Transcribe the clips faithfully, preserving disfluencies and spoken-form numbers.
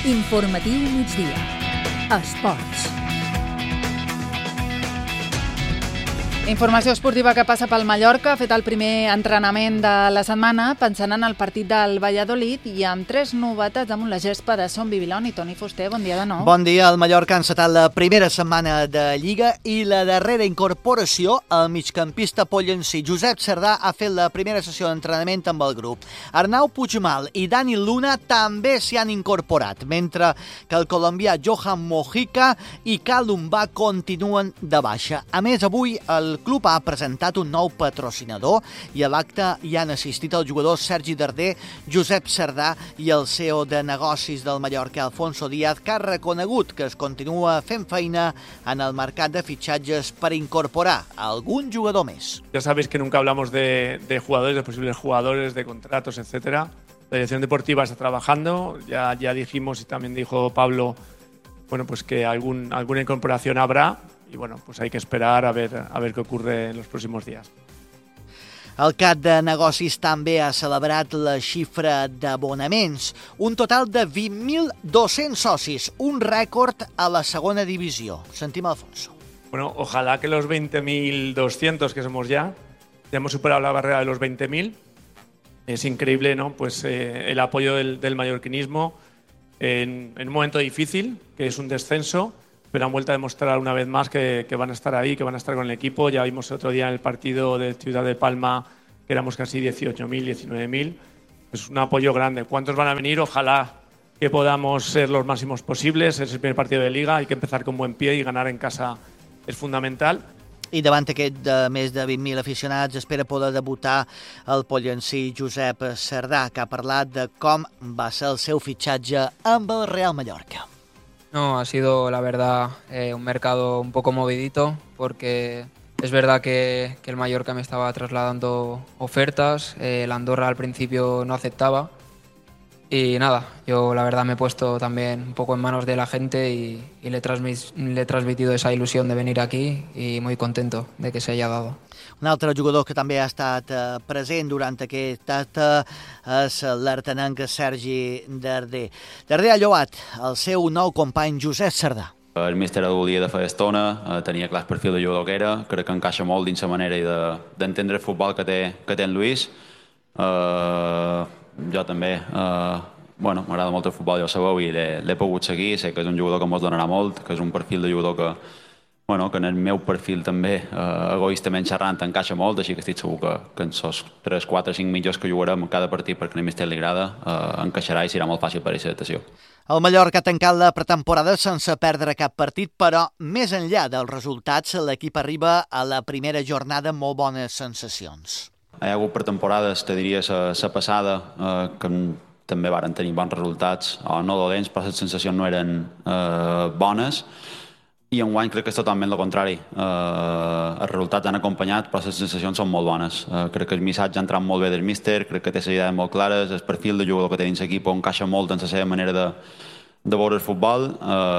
Informatiu migdia. Esports. Informació esportiva que passa pel Mallorca. Ha fet el primer entrenament de la setmana pensant en el partit del Valladolid i amb tres novetats damunt la gespa de Son Bibilon i Toni Fuster. Bon dia de nou. Bon dia. El Mallorca ha encetat la primera setmana de Lliga i la darrera incorporació, el migcampista pollencí Josep Cerdà ha fet la primera sessió d'entrenament amb el grup. Arnau Puigmal i Dani Luna també s'hi han incorporat, mentre que el colombià Johan Mojica i Callum Bah continuen de baixa. A més, avui el El club ha presentat un nou patrocinador i a l'acte hi han assistit el jugador Sergi Darder, Josep Cerdà i el C E O de negocis del Mallorca, Alfonso Díaz, que ha reconegut que es continua fent feina en el mercat de fitxatges per incorporar algun jugador més. Ya sabéis que nunca hablamos de, de jugadores, de posibles jugadores, de contratos, etcétera. La dirección deportiva está trabajando, ya, ya dijimos y también dijo Pablo, bueno, pues que algún, alguna incorporación habrá. Y bueno, pues hay que esperar a ver, a ver qué ocurre en los próximos días. El cap de negocis també ha celebrat la xifra d'abonaments, un total de vint mil dos-cents socis, un rècord a la segona divisió. Sentim Alfonso. Bueno, ojalá que los veinte mil doscientos que somos ya, ya hemos superado la barrera de los veinte mil. Es increíble, ¿no? Pues eh, el apoyo del, del mallorquinismo en, en un momento difícil, que es un descenso, pero han vuelto a demostrar una vez más que, que van a estar ahí, que van a estar con el equipo. Ya vimos el otro día en el partido de Ciudad de Palma que éramos casi dieciocho mil, diecinueve mil. Es un apoyo grande. ¿Cuántos van a venir? Ojalá que podamos ser los máximos posibles. Es el primer partido de Liga, hay que empezar con buen pie y ganar en casa es fundamental. I davant aquest de més de vint mil aficionats espera poder debutar el pollencí Josep Cerdà, que ha parlat de com va ser el seu fitxatge amb el Real Mallorca. No, ha sido la verdad eh, un mercado un poco movidito porque es verdad que, que el Mallorca me estaba trasladando ofertas, eh, el Andorra al principio no aceptaba y nada, yo la verdad me he puesto también un poco en manos de la gente y, y le, transmis, le he transmitido esa ilusión de venir aquí y muy contento de que se haya dado. Un altre jugador que també ha estat eh, present durant aquest acte és l'artenenc Sergi Darder. Darder ha lloat el seu nou company Josep Cerdà. El míster el volia de fer estona, eh, tenia clar el perfil de jugador que era, crec que encaixa molt dins la manera d'entendre de, el futbol que té, que té en Lluís. Eh, jo també, eh, bueno, m'agrada molt el futbol, ja ho sabeu, i l'he pogut seguir, sé que és un jugador que mos donarà molt, que és un perfil de jugador que Bueno, que en el meu perfil també, eh, egoistament xerrant, encaixa molt, així que estic segur que, que en els tres, quatre, cinc millors que jugarem cada partit perquè a mi li agrada, eh, encaixarà i serà molt fàcil per a aquesta adaptació. El Mallorca ha tancat la pretemporada sense perdre cap partit, però més enllà dels resultats, l'equip arriba a la primera jornada amb molt bones sensacions. Hi ha hagut pretemporades, te diria, la passada, eh, que també varen tenir bons resultats, o no dolents, però les sensacions no eren eh, bones. I enguany crec que és totalment el contrari. Eh, els resultats han acompanyat, però les sensacions són molt bones. Eh, crec que el missatge ha entrat molt bé del míster, crec que té les idees molt clares, el perfil de jugador que té dins l'equip encaixa molt en la seva manera de, de veure el futbol.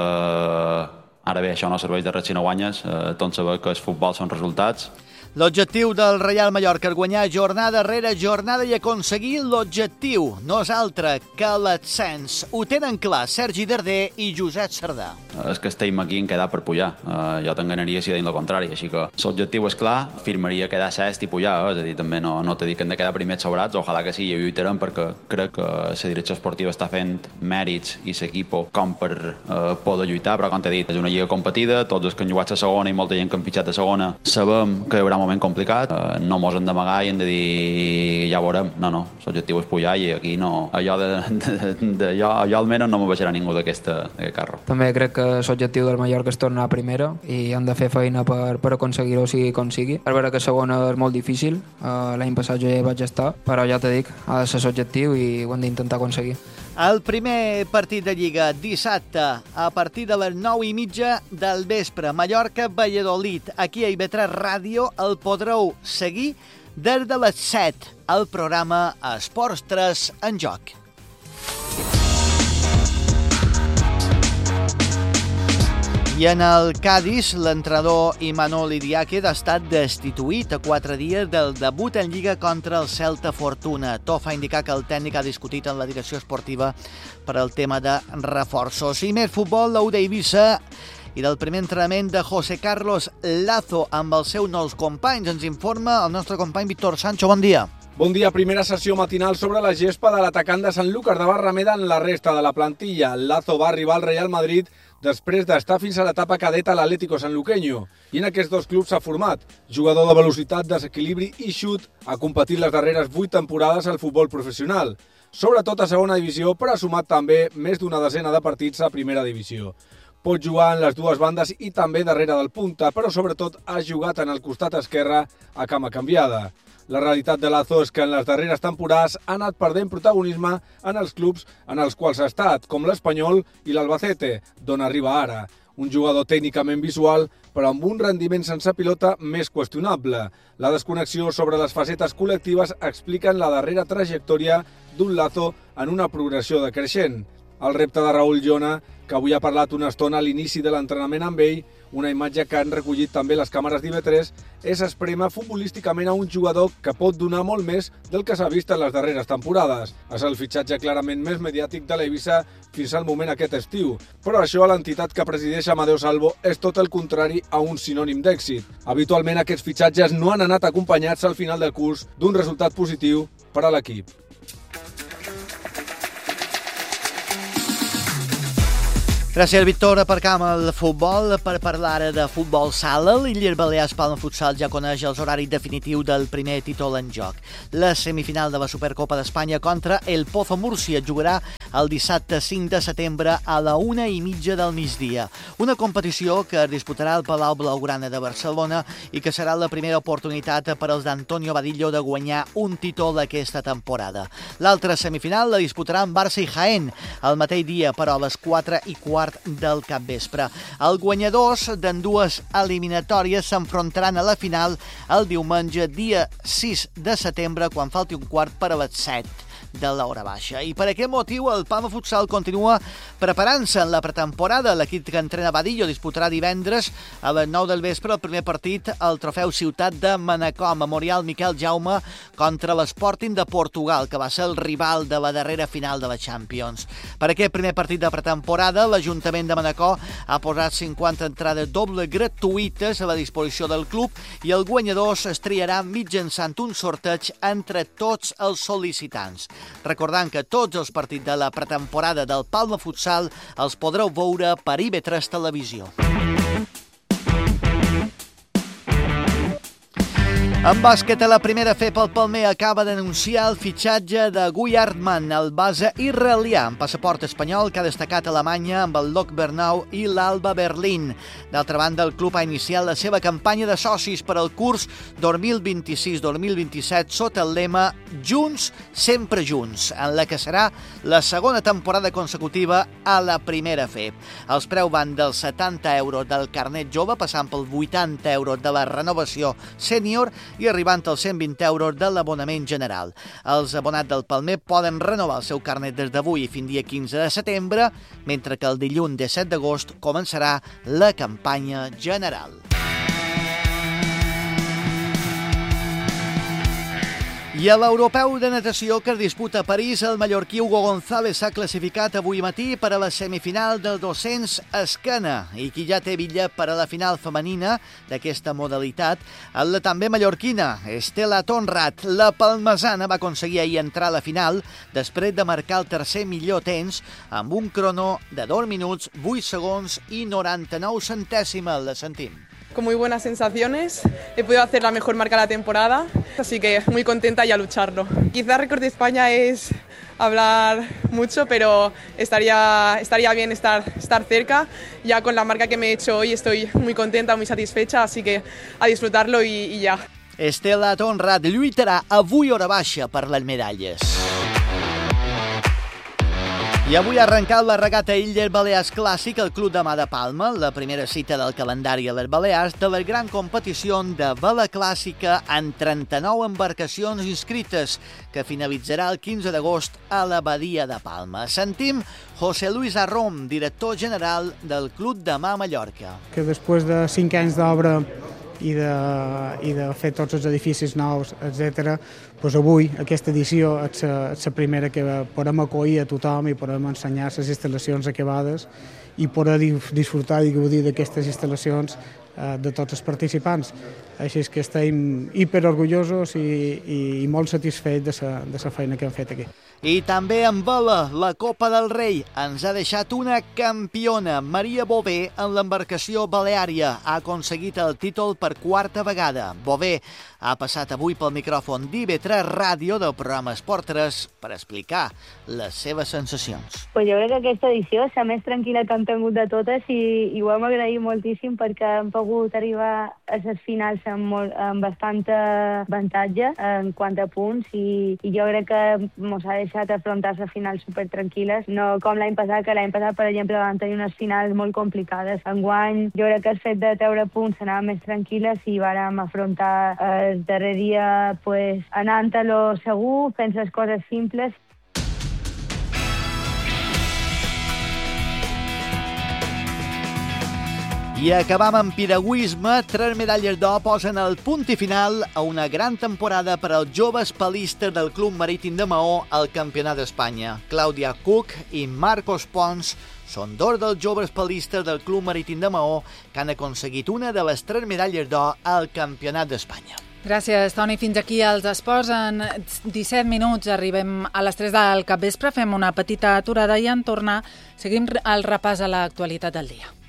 Eh, ara bé, això no serveix de res si no guanyes, eh, tots sabem que el futbol són resultats. L'objectiu del Real Mallorca és guanyar jornada rere jornada i aconseguir l'objectiu. No és altre que l'ascens. Ho tenen clar Sergi Darder i Josep Cerdà. És que estem aquí en quedar per pujar. Uh, jo t'enganaria si deien el contrari, així que l'objectiu és clar, firmaria quedar sest i pujar, eh? És a dir, també no, no t'he dit que hem de quedar primers sobrats, ojalà que sí, i ho lluitarem perquè crec que la direcció esportiva està fent mèrits i l'equip com per uh, poder lluitar, però com t'he dit, és una lliga competida, tots els que han jugat a segona i molta gent que han pitjat a segona sabem que hi haurà un moment complicat, uh, no mos hem d'amagar i hem de dir ja veurem, no, no, l'objectiu és pujar i aquí no, allò de, de, de, de jo, jo almenys no me baixarà ningú d'aquest carro. També crec que l'objectiu del Mallorca és tornar a primera i hem de fer feina per, per aconseguir-ho sigui com sigui. És vera que segona és molt difícil, uh, l'any passat jo ja hi vaig estar, però ja t'he dit, ha de ser l'objectiu i ho hem d'intentar aconseguir. El primer partit de Lliga dissabte a partir de les nou i mitja del vespre, Mallorca-Valladolid. Aquí a I V tres Ràdio el podreu seguir des de les set, el programa Esports tres en joc. I en el Cádiz, l'entrenador Imanol Idiáquez ha estat destituït a quatre dies del debut en Lliga contra el Celta Fortuna. Tot fa indicar que el tècnic ha discutit amb la direcció esportiva per al tema de reforços. I més futbol, l'U d'Eivissa i del primer entrenament de José Carlos Lazo amb els seus nous companys. Ens informa el nostre company Víctor Sancho. Bon dia. Bon dia, primera sessió matinal sobre la gespa de l'atacant de Sanlúcar de Barrameda en la resta de la plantilla. Lazo va arribar al Real Madrid després d'estar fins a l'etapa cadeta a l'Atlético Sanluqueño. I en aquests dos clubs s'ha format. Jugador de velocitat, desequilibri i xut, ha competit les darreres vuit temporades al futbol professional. Sobretot a segona divisió, però ha sumat també més d'una desena de partits a primera divisió. Pot jugar en les dues bandes i també darrere del punta, però sobretot ha jugat en el costat esquerre a cama canviada. La realitat de Lazo és que en les darreres temporades ha anat perdent protagonisme en els clubs en els quals ha estat, com l'Espanyol i l'Albacete, d'on arriba ara. Un jugador tècnicament visual, però amb un rendiment sense pilota més qüestionable. La desconnexió sobre les facetes col·lectives expliquen la darrera trajectòria d'un Lazo en una progressió decreixent. El repte de Raúl Llona, que avui ha parlat una estona a l'inici de l'entrenament amb ell, una imatge que han recollit també les càmeres d'I V tres, és esprema futbolísticament a un jugador que pot donar molt més del que s'ha vist en les darreres temporades. És el fitxatge clarament més mediàtic de l'Eivissa fins al moment aquest estiu. Però això a l'entitat que presideix Amadeo Salvo és tot el contrari a un sinònim d'èxit. Habitualment aquests fitxatges no han anat acompanyats al final del curs d'un resultat positiu per a l'equip. Gràcies, Víctor. Aparcam el futbol per parlar de futbol sala. L'Illes Balears Palma Futsal ja coneix els horaris definitius del primer títol en joc. La semifinal de la Supercopa d'Espanya contra el Pozo Múrcia jugarà el dissabte cinc de setembre a la una i mitja del migdia. Una competició que es disputarà al Palau Blaugrana de Barcelona i que serà la primera oportunitat per als d'Antonio Badillo de guanyar un títol aquesta temporada. L'altra semifinal la disputaran Barça i Jaén el mateix dia, però a les quatre i quart del capvespre. Els guanyadors d'ambdues eliminatòries s'enfrontaran a la final el diumenge dia sis de setembre, quan falti un quart per a les set de l'hora baixa. I per aquest motiu el Palma Futsal continua preparant-se en la pretemporada. L'equip que entrena Badillo disputarà divendres a les nou del vespre el primer partit al trofeu Ciutat de Manacor, Memorial Miquel Jaume contra l'Sporting de Portugal, que va ser el rival de la darrera final de la Champions. Per aquest primer partit de pretemporada, l'Ajuntament de Manacor ha posat cinquanta entrades dobles gratuïtes a la disposició del club i el guanyador es triarà mitjançant un sorteig entre tots els sol·licitants. Recordant que tots els partits de la pretemporada del Palma Futsal els podreu veure per I V tres Televisió. En bàsquet, a la primera F el Palmer acaba d'anunciar el fitxatge de Guy Hartmann, el base israelià amb passaport espanyol que ha destacat a Alemanya amb el Lok Bernau i l'Alba Berlín. D'altra banda, el club ha iniciat la seva campanya de socis per al curs dos mil vint-i-sis dos mil vint-i-set sota el lema Junts, sempre junts, en la que serà la segona temporada consecutiva a la primera F. Els preus van dels setanta euros del carnet jove, passant pels vuitanta euros de la renovació sènior i arribant als cent vint euros de l'abonament general. Els abonats del Palmer poden renovar el seu carnet des d'avui fins dia quinze de setembre, mentre que el dilluns disset d'agost començarà la campanya general. I a l'europeu de natació que es disputa a París, el mallorquí Hugo González s'ha classificat avui matí per a la semifinal del dos-cents esquena i qui ja té bitllet per a la final femenina d'aquesta modalitat, la també mallorquina, Estela Tonrat. La palmesana va aconseguir ahir entrar a la final després de marcar el tercer millor temps amb un crono de dos minuts, vuit segons i noranta-nou centèsimes. La sentim. Con muy buenas sensaciones, he podido hacer la mejor marca de la temporada, así que muy contenta y a lucharlo. Quizás récord de España es hablar mucho, pero estaría, estaría bien estar, estar cerca. Ya con la marca que me he hecho hoy estoy muy contenta, muy satisfecha, así que a disfrutarlo y, y ya. Estela Tonrat lluitarà avui hora baixa per les medalles. I avui ha arrencat la regata Illes Balears Clàssic al Club de Mà de Palma, la primera cita del calendari a les Balears de la gran competició de vela clàssica amb trenta-nou embarcacions inscrites, que finalitzarà el quinze d'agost a la Badia de Palma. Sentim José Luis Arrom, director general del Club de Mà Mallorca. Que després de cinc anys d'obra i de, i de fer tots els edificis nous, etcètera, doncs avui aquesta edició és la, és la primera que podem acollir a tothom i podem ensenyar les instal·lacions acabades i poder disfrutar i gaudir d'aquestes instal·lacions eh, de tots els participants. Així és que estem hiperorgullosos i, i, i molt satisfets de la, de la feina que hem fet aquí. I també en vela, la Copa del Rei ens ha deixat una campiona. Maria Bové, en l'embarcació baleària, ha aconseguit el títol per quarta vegada. Bové ha passat avui pel micròfon d'I V tres Ràdio del programa Esport tres per explicar les seves sensacions. Pues jo crec que aquesta edició és la més tranquil·la que hem tingut de totes i, i ho hem agraït moltíssim perquè hem pogut arribar a les finals amb, molt, amb bastant avantatge en quant a punts i, i jo crec que ens ha deixat afrontar les finals supertranquil·les, no com l'any passat, que l'any passat, per exemple, vam tenir unes finals molt complicades. Enguany, jo crec que el fet de treure punts anàvem més tranquil·les i vàrem afrontar el darrer dia pues, anant a lo segur, fent les coses simples. I acabam amb piragüisme. Tres medalles d'or posen el punt i final a una gran temporada per als joves palistes del Club Marítim de Maó al Campionat d'Espanya. Clàudia Cook i Marcos Pons són dos dels joves palistes del Club Marítim de Maó que han aconseguit una de les tres medalles d'or al Campionat d'Espanya. Gràcies, Toni. Fins aquí els esports. En disset minuts arribem a les tres del capvespre, fem una petita aturada i en tornar seguim el repàs a l'actualitat del dia.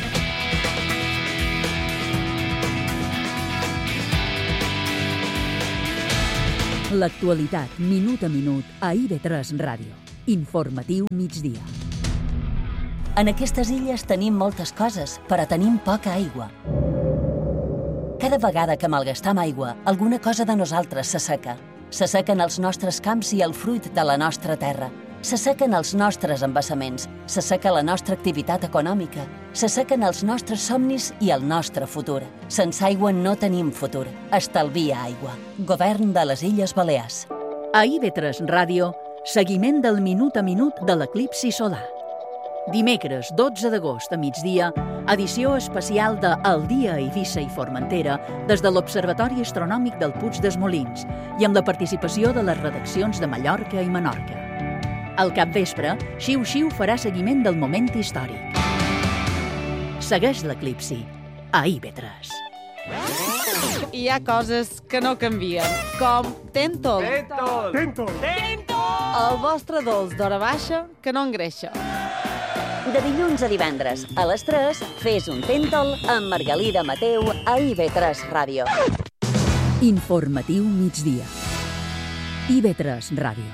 L'actualitat, minut a minut, a I V tres Ràdio. Informatiu migdia. En aquestes illes tenim moltes coses, però tenim poca aigua. Cada vegada que malgastam aigua, alguna cosa de nosaltres s'asseca. S'assequen els nostres camps i el fruit de la nostra terra. S'assequen els nostres embassaments, s'asseca la nostra activitat econòmica, s'assequen els nostres somnis i el nostre futur. Sense aigua no tenim futur. Estalvia aigua. Govern de les Illes Balears. A I V tres Ràdio, seguiment del minut a minut de l'eclipsi solar. Dimecres dotze d'agost a migdia, edició especial de El dia a Eivissa i Formentera des de l'Observatori Astronòmic del Puig dels Molins i amb la participació de les redaccions de Mallorca i Menorca. Al capvespre, Xiu Xiu farà seguiment del moment històric. Segueix l'eclipsi a I V tres. Hi ha coses que no canvien, com Tentol. Tentol! Tentol! Tentol! El vostre dolç d'hora baixa que no engreixa. De dilluns a divendres, a les tres, fes un Tentol amb Margalida Mateu a I V tres Ràdio. Informatiu migdia. I V tres Ràdio.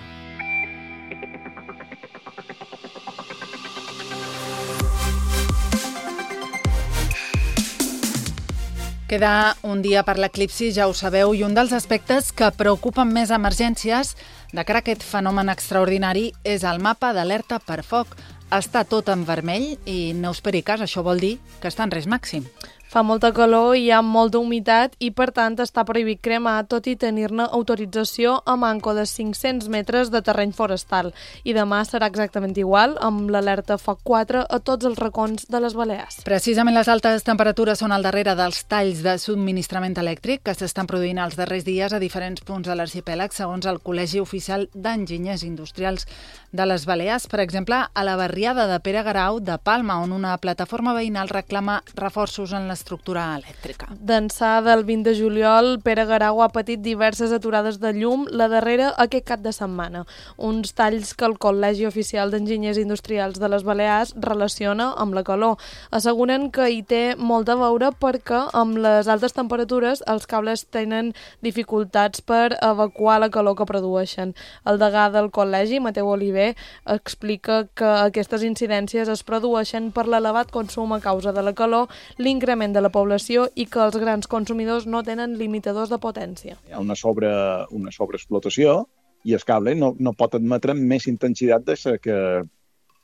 Queda un dia per l'eclipsi, ja ho sabeu, i un dels aspectes que preocupen més emergències de cara a aquest fenomen extraordinari és el mapa d'alerta per foc. Està tot en vermell i no us peri cas, això vol dir que està en risc màxim. Fa molta calor i hi ha molta humitat i, per tant, està prohibit cremar, tot i tenir-ne autorització a manco de cinc-cents metres de terreny forestal. I demà serà exactament igual, amb l'alerta foc quatre a tots els racons de les Balears. Precisament les altes temperatures són al darrere dels talls de subministrament elèctric que s'estan produint els darrers dies a diferents punts de l'arxipèlag, segons el Col·legi Oficial d'Enginyers Industrials de les Balears. Per exemple, a la barriada de Pere Garau de Palma, on una plataforma veïnal reclama reforços en l'estructura elèctrica. D'ençà del vint de juliol, Pere Garau ha patit diverses aturades de llum, la darrera aquest cap de setmana. Uns talls que el Col·legi Oficial d'Enginyers Industrials de les Balears relaciona amb la calor. Asseguren que hi té molt a veure perquè amb les altes temperatures els cables tenen dificultats per evacuar la calor que produeixen. El degà del col·legi, Mateu Oliver, explica que aquestes incidències es produeixen per l'elevat consum a causa de la calor, l'increment de la població i que els grans consumidors no tenen limitadors de potència. Hi ha una, sobre, una sobreexplotació i el cable no, no pot admetre més intensitat de la que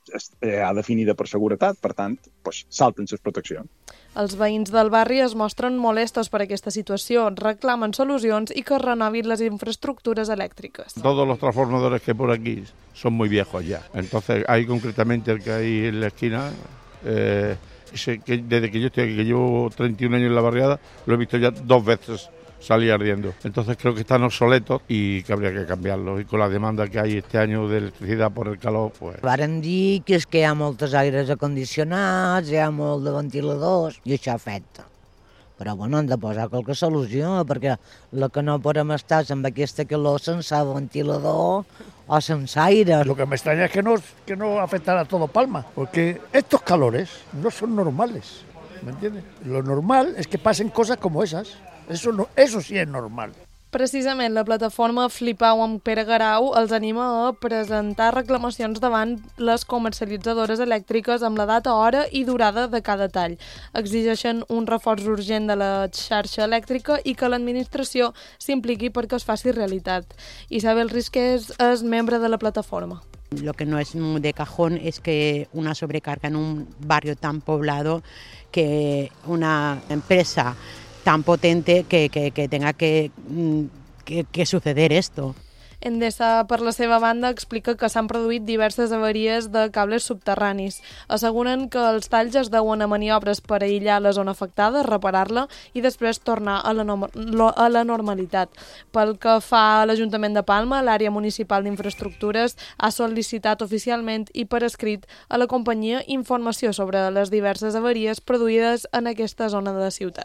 ha definida per seguretat, per tant, pues, salten les proteccions. Els veïns del barri es mostren molestos per aquesta situació, reclamen solucions i que es renovin les infraestructuras eléctricas. Todos los transformadores que hay por aquí son muy viejos ya. Entonces, hay concretamente el que hay en la esquina, eh, ese que desde que yo estoy aquí, que llevo treinta y un años en la barriada, lo he visto ya dos veces salir ardiendo. Entonces creo que están obsoletos y que habría que cambiarlos. Y con la demanda que hay este año de electricidad por el calor, pues... Varen dir que és que hi ha molts aires acondicionats, hi ha molt de ventiladors, i això afecta. Però bueno, hem de posar qualque solució, perquè el que no podem estar amb aquesta calor sense ventilador o sense aire. Lo que me extraña es que no, que no afectara a todo Palma, porque estos calores no son normales, ¿me entiendes? Lo normal es que pasen cosas como esas. Eso, no, eso sí és normal. Precisament, la plataforma Flipau amb Pere Garau els anima a presentar reclamacions davant les comercialitzadores elèctriques amb la data, hora i durada de cada tall. Exigeixen un reforç urgent de la xarxa elèctrica i que l'administració s'impliqui perquè es faci realitat. Isabel Risqués és membre de la plataforma. Lo que no es de cajón es que una sobrecarga en un barrio tan poblado, que una empresa tan potente que, que, que tenga que, que, que suceder esto. Endesa, per la seva banda, explica que s'han produït diverses avaries de cables subterranis. Asseguren que els talls es deuen a maniobres per aïllar la zona afectada, reparar-la i després tornar a la, no a la normalitat. Pel que fa a l'Ajuntament de Palma, l'àrea municipal d'infraestructures ha sol·licitat oficialment i per escrit a la companyia informació sobre les diverses avaries produïdes en aquesta zona de la ciutat.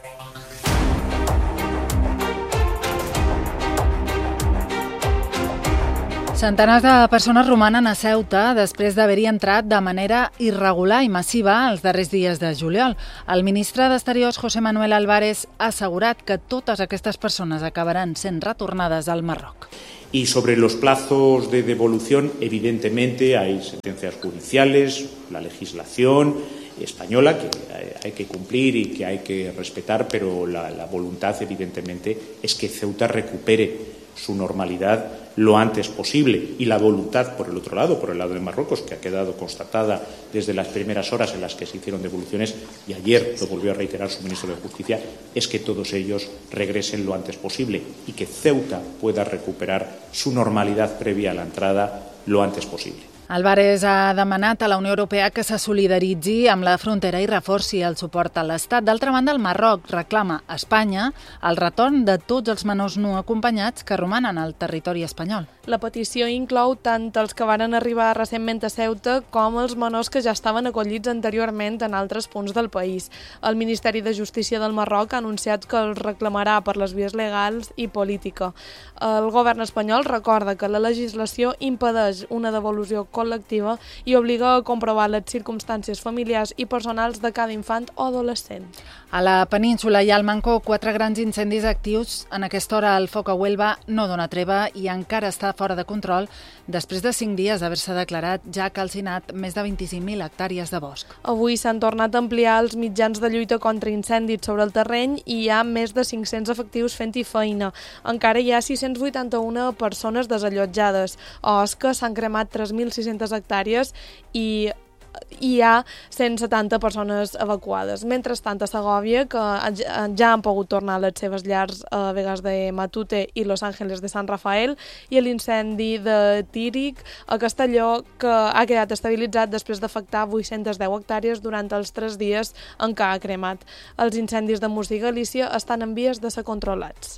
Centenars de persones romanen a Ceuta després d'haver-hi entrat de manera irregular i massiva els darrers dies de juliol. El ministre d'Exteriors, José Manuel Álvarez, ha assegurat que totes aquestes persones acabaran sent retornades al Marroc. Y sobre los plazos de devolución, evidentemente hay sentencias judiciales, la legislación española que hay que cumplir y que hay que respetar, pero la, la voluntad, evidentemente, es que Ceuta recupere su normalidad lo antes posible, y la voluntad, por el otro lado, por el lado de Marruecos, que ha quedado constatada desde las primeras horas en las que se hicieron devoluciones, y ayer lo volvió a reiterar su ministro de Justicia, es que todos ellos regresen lo antes posible y que Ceuta pueda recuperar su normalidad previa a la entrada lo antes posible. Álvarez ha demanat a la Unió Europea que se solidaritzi amb la frontera i reforci el suport a l'Estat. D'altra banda, el Marroc reclama a Espanya el retorn de tots els menors no acompanyats que romanen al territori espanyol. La petició inclou tant els que varen arribar recentment a Ceuta com els menors que ja estaven acollits anteriorment en altres punts del país. El Ministeri de Justícia del Marroc ha anunciat que els reclamarà per les vies legals i política. El govern espanyol recorda que la legislació impedeix una devolució col·lectiva i obliga a comprovar les circumstàncies familiars i personals de cada infant o adolescent. A la península i al Mancó, quatre grans incendis actius. En aquesta hora el foc a Huelva no dona treva i encara està fora de control després de cinc dies d'haver-se declarat ja calcinat més de vint-i-cinc mil hectàrees de bosc. Avui s'han tornat a ampliar els mitjans de lluita contra incendis sobre el terreny i hi ha més de cinc-cents efectius fent-hi feina. Encara hi ha sis-cents vuitanta-una persones desallotjades. A Osca s'han cremat tres mil sis-centes hectàrees i hi ha cent setanta persones evacuades. Mentrestant, a Segòvia, que ja han pogut tornar a les seves llars a Vegas de Matute i Los Ángeles de San Rafael, i l'incendi de Tírig a Castelló, que ha quedat estabilitzat després d'afectar vuit-centes deu hectàrees durant els tres dies en què ha cremat. Els incendis de Murcia i Galícia estan en vies de ser controlats.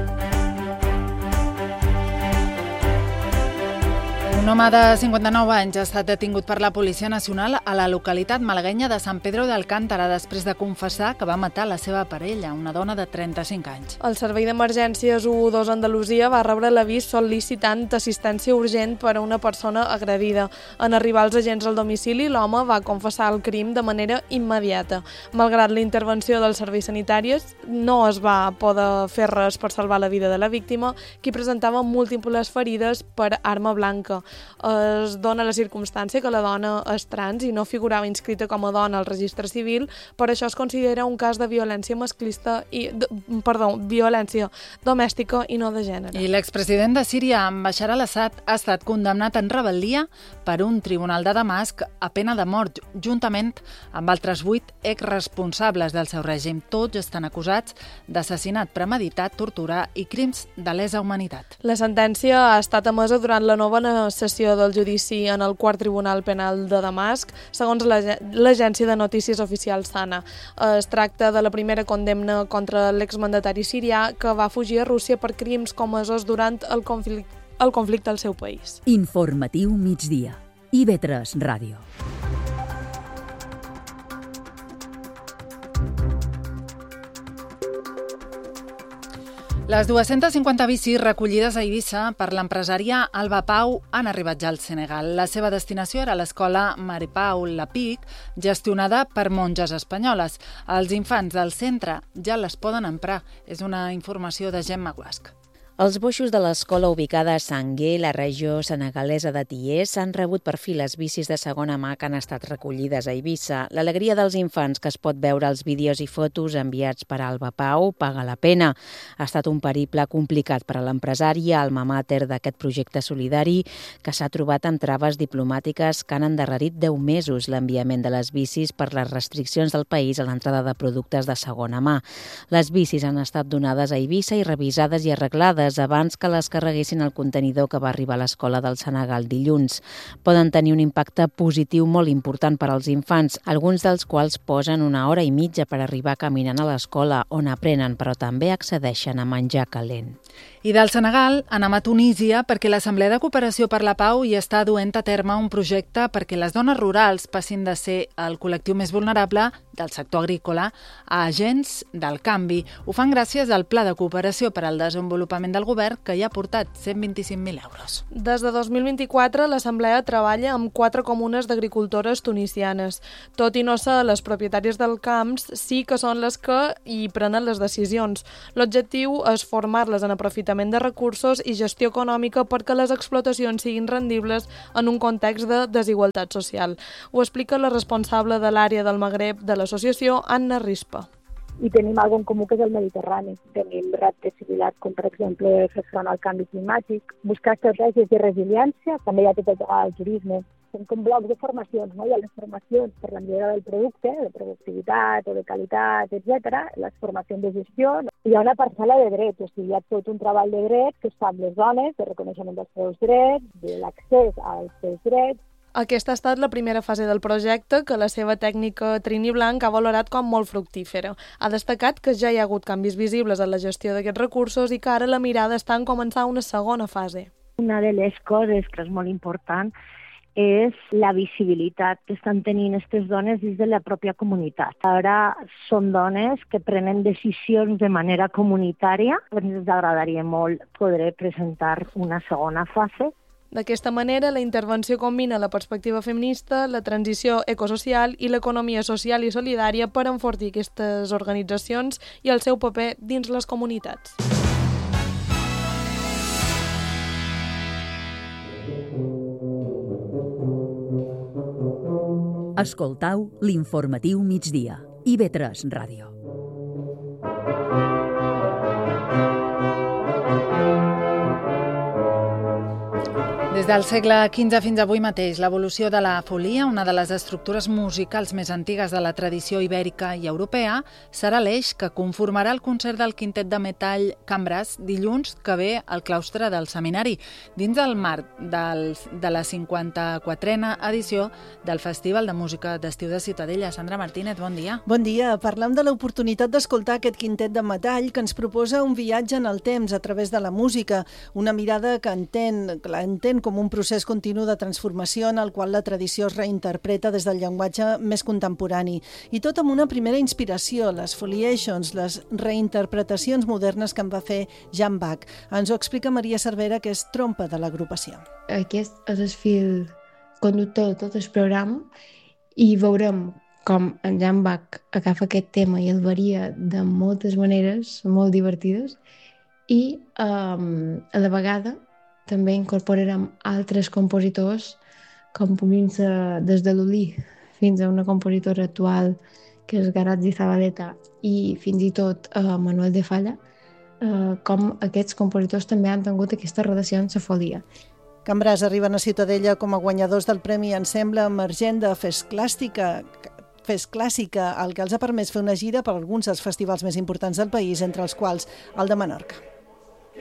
Un home de cinquanta-nou anys ha estat detingut per la Policia Nacional a la localitat malaguenya de Sant Pedro de Alcántara després de confessar que va matar la seva parella, una dona de trenta-cinc anys. El Servei d'Emergències u u dos Andalusia va rebre l'avís sol·licitant assistència urgent per a una persona agredida. En arribar els agents al domicili, l'home va confessar el crim de manera immediata. Malgrat la intervenció dels serveis sanitaris, no es va poder fer res per salvar la vida de la víctima, qui presentava múltiples ferides per arma blanca. es dona la circumstància que la dona és trans i no figurava inscrita com a dona al registre civil, per això es considera un cas de violència masclista i, de, perdó, violència domèstica i no de gènere. I l'expresident de Síria, Bashar al-Assad, ha estat condemnat en rebel·lia per un tribunal de Damasc a pena de mort, juntament amb altres vuit exresponsables del seu règim. Tots estan acusats d'assassinat premeditat, tortura i crims de lesa humanitat. La sentència ha estat emesa durant la novena sessió del judici en el quart tribunal penal de Damasc, segons l'agència de notícies oficial SANA. Es tracta de la primera condemna contra l'exmandatari sirià que va fugir a Rússia per crims comesos durant el conflicte, el conflicte al seu país. Informatiu migdia. I V tres Ràdio. Les dues-centes cinquanta bicis recollides a Eivissa per l'empresària Alba Pau han arribat ja al Senegal. La seva destinació era l'escola Mare Pau Lapic, gestionada per monges espanyoles. Els infants del centre ja les poden emprar. És una informació de Gemma Guasc. Els boixos de l'escola ubicada a Sangué, la regió senegalesa de Thiès, han rebut per fi les bicis de segona mà que han estat recollides a Eivissa. L'alegria dels infants que es pot veure als vídeos i fotos enviats per Alba Pau paga la pena. Ha estat un periple complicat per a l'empresari, alma mater d'aquest projecte solidari, que s'ha trobat amb traves diplomàtiques que han endarrerit deu mesos l'enviament de les bicis per les restriccions del país a l'entrada de productes de segona mà. Les bicis han estat donades a Eivissa i revisades i arreglades abans que les carreguessin al contenidor que va arribar a l'escola del Senegal dilluns. Poden tenir un impacte positiu molt important per als infants, alguns dels quals posen una hora i mitja per arribar caminant a l'escola, on aprenen, però també accedeixen a menjar calent. I del Senegal anem a Tunísia perquè l'Assemblea de Cooperació per la Pau hi està duent a terme un projecte perquè les dones rurals passin de ser el col·lectiu més vulnerable del sector agrícola a agents del canvi. Ho fan gràcies al Pla de Cooperació per al Desenvolupament del Govern, que ja ha portat cent vint-i-cinc mil euros. Des de dos mil vint-i-quatre, l'Assemblea treballa amb quatre comunes d'agricultores tunisianes. Tot i no ser les propietàries dels camps, sí que són les que hi prenen les decisions. L'objectiu és formar-les en aprofitament de recursos i gestió econòmica perquè les explotacions siguin rendibles en un context de desigualtat social. Ho explica la responsable de l'àrea del Magreb de l'associació, Anna Rispa. I tenim algo en comú que és el Mediterrani. Tenim reptes similars com, per exemple, fer front al canvi climàtic, buscar estratègies de resiliència, també hi ha tot el turisme. Són com blocs de formacions, no? Hi ha les formacions per la millora del producte, de productivitat o de qualitat, etcètera, les formacions de gestió. Hi ha una parcel·la de drets, o sigui, hi ha tot un treball de drets que es fa amb les dones, de reconeixement dels seus drets, de l'accés als seus drets. Aquesta ha estat la primera fase del projecte que la seva tècnica Trini Blanc ha valorat com molt fructífera. Ha destacat que ja hi ha hagut canvis visibles en la gestió d'aquests recursos i que ara la mirada està en començar una segona fase. Una de les coses que és molt important és la visibilitat que estan tenint aquestes dones dins de la pròpia comunitat. Ara són dones que prenen decisions de manera comunitària. Ens agradaria molt poder presentar una segona fase. D'aquesta manera, la intervenció combina la perspectiva feminista, la transició ecosocial i l'economia social i solidària per enfortir aquestes organitzacions i el seu paper dins les comunitats. Escoltau l'informatiu migdia. I V tres Ràdio. Des del segle quinze fins avui mateix, l'evolució de la folia, una de les estructures musicals més antigues de la tradició ibèrica i europea, serà l'eix que conformarà el concert del quintet de metall Cambras dilluns que ve al claustre del Seminari, dins del marc del, de la cinquanta-quatrena edició del Festival de Música d'Estiu de Ciutadella. Sandra Martínez, bon dia. Bon dia. Parlem de l'oportunitat d'escoltar aquest quintet de metall que ens proposa un viatge en el temps a través de la música, una mirada que entén, que l'entén com un procés continu de transformació en el qual la tradició es reinterpreta des del llenguatge més contemporani. I tot amb una primera inspiració, les foliations, les reinterpretacions modernes que en va fer Jan Bach. Ens ho explica Maria Cervera, que és trompa de l'agrupació. Aquest és el fil conductor de tot el programa i veurem com en Jan Bach agafa aquest tema i el varia de moltes maneres molt divertides i um, a la vegada també incorporarem altres compositors, com puguin ser des de l'Uli fins a una compositora actual que és Garazzi Zabaleta i fins i tot eh, Manuel de Falla, eh, com aquests compositors també han tingut aquesta relació amb la folia. Can Bras arriben a Ciutadella com a guanyadors del Premi Ensemble Emergent de Fest Clàssica, Fest Clàssica, el que els ha permès fer una gira per alguns dels festivals més importants del país, entre els quals el de Menorca.